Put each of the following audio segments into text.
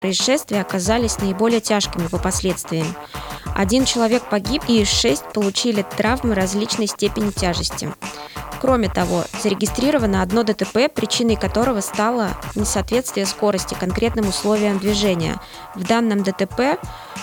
происшествия оказались наиболее тяжкими по последствиям. Один человек погиб, и 6 получили травмы различной степени тяжести. Кроме того, зарегистрировано одно ДТП, причиной которого стало несоответствие скорости конкретным условиям движения. В данном ДТП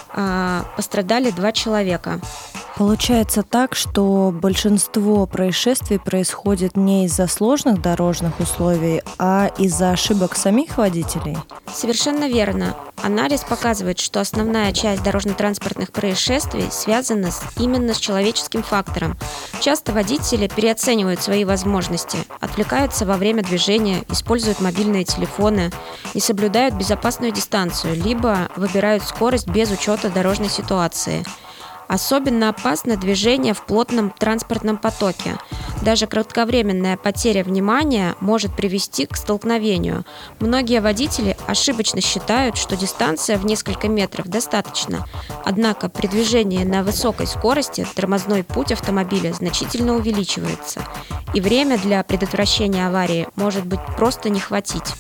пострадали 2 человека. Получается так, что большинство происшествий происходит не из-за сложных дорожных условий, а из-за ошибок самих водителей? Совершенно верно. Анализ показывает, что основная часть дорожно-транспортных происшествий связана именно с человеческим фактором. Часто водители переоценивают свои возможности, отвлекаются во время движения, используют мобильные телефоны, не соблюдают безопасную дистанцию, либо выбирают скорость без учета дорожной ситуации. Особенно опасно движение в плотном транспортном потоке. Даже кратковременная потеря внимания может привести к столкновению. Многие водители ошибочно считают, что дистанция в несколько метров достаточно. Однако при движении на высокой скорости тормозной путь автомобиля значительно увеличивается, и время для предотвращения аварии может быть просто не хватить.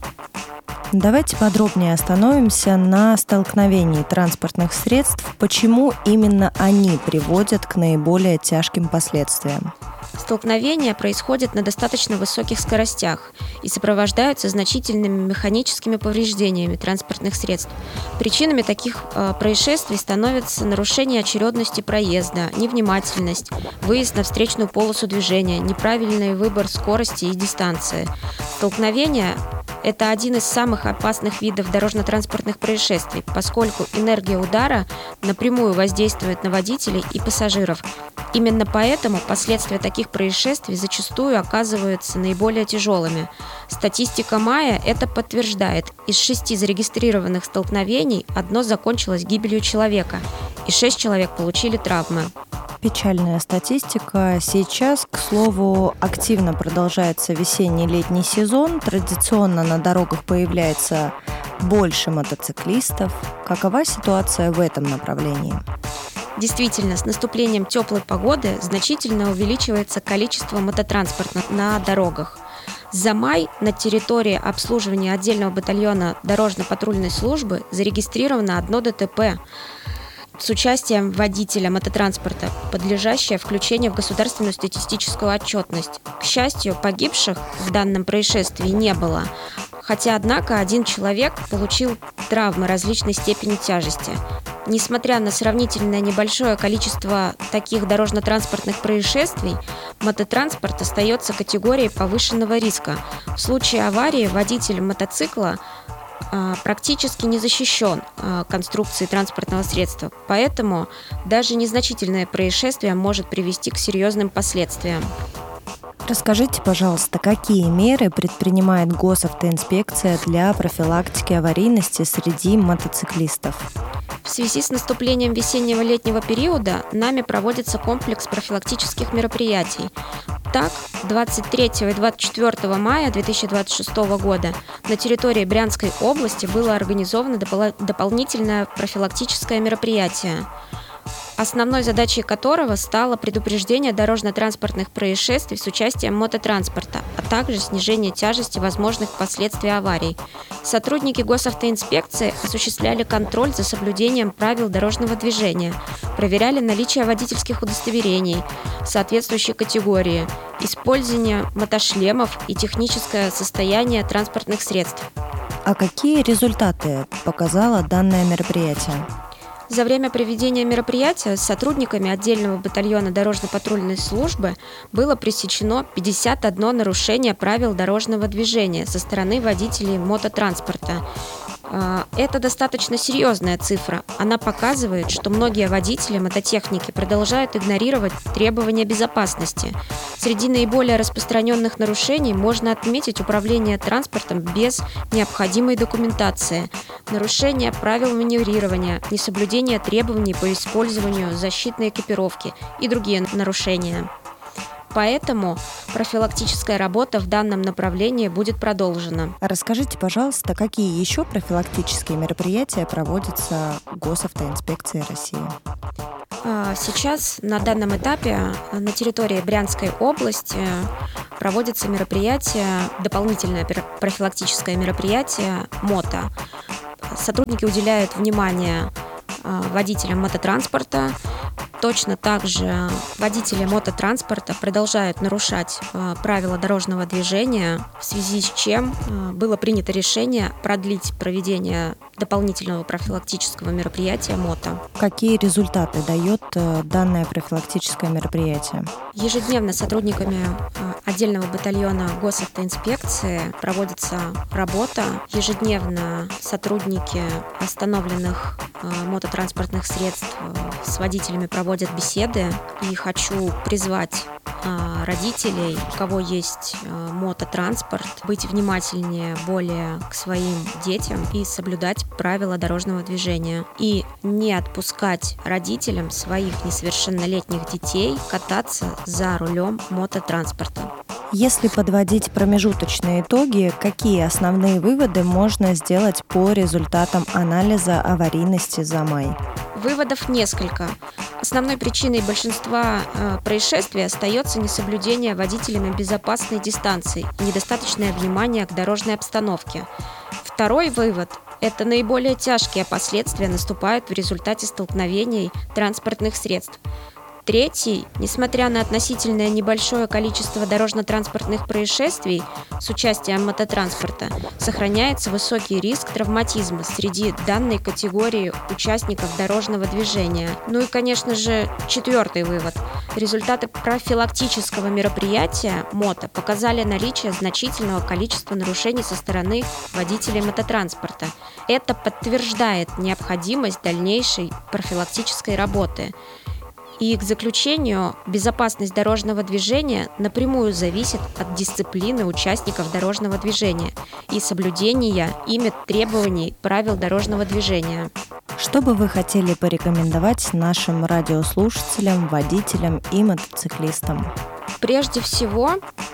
Давайте подробнее остановимся на столкновении транспортных средств. Почему именно они приводят к наиболее тяжким последствиям? Столкновения происходят на достаточно высоких скоростях и сопровождаются значительными механическими повреждениями транспортных средств. Причинами таких происшествий становятся нарушение очередности проезда, невнимательность, выезд на встречную полосу движения, неправильный выбор скорости и дистанции. Столкновения – это один из самых опасных видов дорожно-транспортных происшествий, поскольку энергия удара напрямую воздействует на водителей и пассажиров. Именно поэтому последствия таких происшествий зачастую оказываются наиболее тяжелыми. Статистика мая это подтверждает. Из 6 зарегистрированных столкновений одно закончилось гибелью человека, и 6 человек получили травмы. Печальная статистика. Сейчас, к слову, активно продолжается весенний-летний сезон. Традиционно на дорогах появляется больше мотоциклистов. Какова ситуация в этом направлении? Действительно, с наступлением теплой погоды значительно увеличивается количество мототранспорта на дорогах. За май на территории обслуживания отдельного батальона дорожно-патрульной службы зарегистрировано одно ДТП с участием водителя мототранспорта, подлежащее включению в государственную статистическую отчетность. К счастью, погибших в данном происшествии не было, хотя, однако, один человек получил травмы различной степени тяжести. Несмотря на сравнительно небольшое количество таких дорожно-транспортных происшествий, мототранспорт остается категорией повышенного риска. В случае аварии водитель мотоцикла практически не защищен конструкцией транспортного средства, поэтому даже незначительное происшествие может привести к серьезным последствиям. Расскажите, пожалуйста, какие меры предпринимает госавтоинспекция для профилактики аварийности среди мотоциклистов? В связи с наступлением весеннего-летнего периода нами проводится комплекс профилактических мероприятий. Так, 23 и 24 мая 2026 года на территории Брянской области было организовано дополнительное профилактическое мероприятие, основной задачей которого стало предупреждение дорожно-транспортных происшествий с участием мототранспорта, а также снижение тяжести возможных последствий аварий. Сотрудники госавтоинспекции осуществляли контроль за соблюдением правил дорожного движения, проверяли наличие водительских удостоверений соответствующей категории, использование мотошлемов и техническое состояние транспортных средств. А какие результаты показало данное мероприятие? За время проведения мероприятия сотрудниками отдельного батальона дорожно-патрульной службы было пресечено 51 нарушение правил дорожного движения со стороны водителей мототранспорта. Это достаточно серьезная цифра. Она показывает, что многие водители мототехники продолжают игнорировать требования безопасности. Среди наиболее распространенных нарушений можно отметить управление транспортом без необходимой документации, нарушение правил маневрирования, несоблюдение требований по использованию защитной экипировки и другие нарушения. Поэтому профилактическая работа в данном направлении будет продолжена. Расскажите, пожалуйста, какие еще профилактические мероприятия проводятся госавтоинспекцией России? Сейчас на данном этапе на территории Брянской области проводится мероприятие, дополнительное профилактическое мероприятие МОТО. Сотрудники уделяют внимание водителям мототранспорта. Точно так же водители мототранспорта продолжают нарушать правила дорожного движения, в связи с чем было принято решение продлить проведение дополнительного профилактического мероприятия МОТО. Какие результаты дает данное профилактическое мероприятие? Ежедневно сотрудниками отдельного батальона госавтоинспекции проводится работа. Ежедневно сотрудники остановленных мототранспортных средств с водителями проводят беседы. И хочу призвать родителей, у кого есть мототранспорт, быть внимательнее более к своим детям и соблюдать правила дорожного движения. И не отпускать родителям своих несовершеннолетних детей кататься за рулем мототранспорта. Если подводить промежуточные итоги, какие основные выводы можно сделать по результатам анализа аварийности за май? Выводов несколько. Основной причиной большинства происшествий остается несоблюдение водителями безопасной дистанции и недостаточное внимание к дорожной обстановке. Второй вывод – это наиболее тяжкие последствия наступают в результате столкновений транспортных средств. Третий, несмотря на относительно небольшое количество дорожно-транспортных происшествий с участием мототранспорта, сохраняется высокий риск травматизма среди данной категории участников дорожного движения. Ну и, конечно же, четвертый вывод. Результаты профилактического мероприятия МОТО показали наличие значительного количества нарушений со стороны водителей мототранспорта. Это подтверждает необходимость дальнейшей профилактической работы. И к заключению, безопасность дорожного движения напрямую зависит от дисциплины участников дорожного движения и соблюдения ими требований правил дорожного движения. Что бы вы хотели порекомендовать нашим радиослушателям, водителям и мотоциклистам? Прежде всего,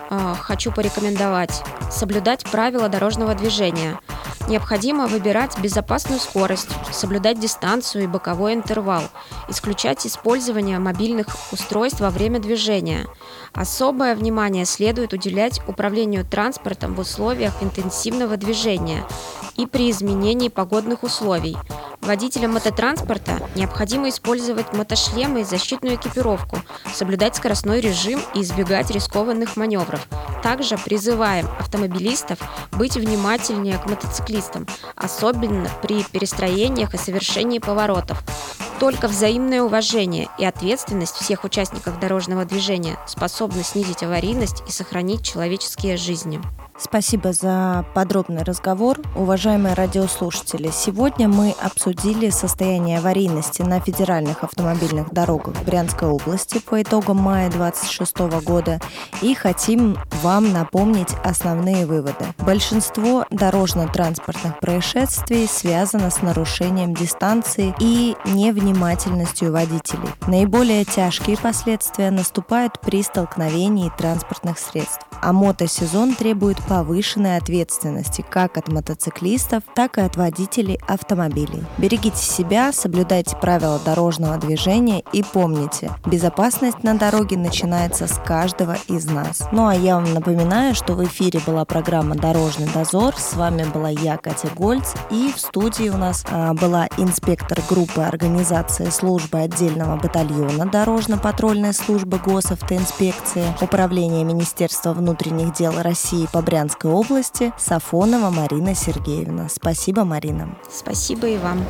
хочу порекомендовать соблюдать правила дорожного движения. Необходимо выбирать безопасную скорость, соблюдать дистанцию и боковой интервал, исключать использование мобильных устройств во время движения. Особое внимание следует уделять управлению транспортом в условиях интенсивного движения и при изменении погодных условий. Водителям мототранспорта необходимо использовать мотошлемы и защитную экипировку, соблюдать скоростной режим и избегать рискованных маневров. Также призываем автомобилистов быть внимательнее к мотоциклистам, особенно при перестроениях и совершении поворотов. Только взаимное уважение и ответственность всех участников дорожного движения способны снизить аварийность и сохранить человеческие жизни. Спасибо за подробный разговор. Уважаемые радиослушатели, сегодня мы обсудили состояние аварийности на федеральных автомобильных дорогах Брянской области по итогам мая 2026 года и хотим вам напомнить основные выводы. Большинство дорожно-транспортных происшествий связано с нарушением дистанции и невнимательностью водителей. Наиболее тяжкие последствия наступают при столкновении транспортных средств, а мотосезон требует повышенной ответственности как от мотоциклистов, так и от водителей автомобилей. Берегите себя, соблюдайте правила дорожного движения и помните, безопасность на дороге начинается с каждого из нас. Ну а я вам напоминаю, что в эфире была программа «Дорожный дозор». С вами была я, Катя Гольц, и в студии у нас была инспектор группы организации службы отдельного батальона Дорожно-патрульной службы госавтоинспекции Управления Министерства внутренних дел России по Брянской области Сафонова Марина Сергеевна. Спасибо, Марина. Спасибо и вам.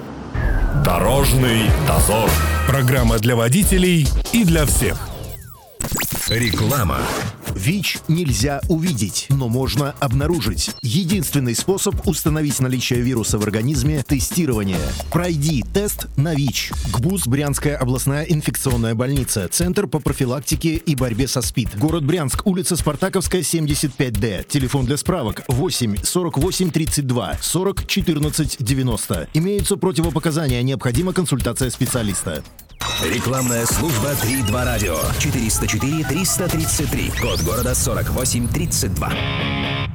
Дорожный дозор. Программа для водителей и для всех. Реклама. ВИЧ нельзя увидеть, но можно обнаружить. Единственный способ установить наличие вируса в организме – тестирование. Пройди тест на ВИЧ. ГБУЗ Брянская областная инфекционная больница. Центр по профилактике и борьбе со СПИД. Город Брянск, улица Спартаковская, 75Д. Телефон для справок 8 48 32 40 14 90. Имеются противопоказания, необходима консультация специалиста. Рекламная служба 3.2 радио. 404 333. Код города 4832.